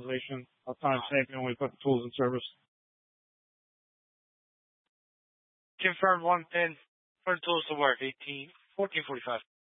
optimization, time saving when we put the tools in service. Confirmed 1 pin for the tools to work, 1445.